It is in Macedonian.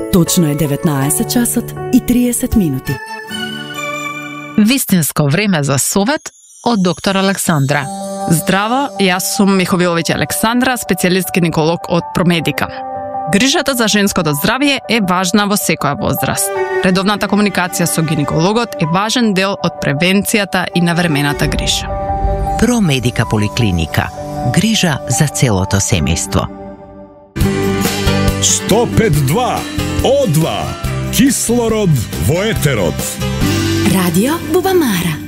Точно е 19 часот и 30 минути. Вистинско време за совет од доктор Александра. Здраво, јас сум Миховиловиќ Александра, специјалист гинеколог од Промедика. Грижата за женското здравје е важна во секоја возраст. Редовната комуникација со гинекологот е важен дел од превенцијата и навремената грижа. Промедика поликлиника. Грижа за целото семејство. 105.2 О2 Кислород во етерот. Радио Бубамара.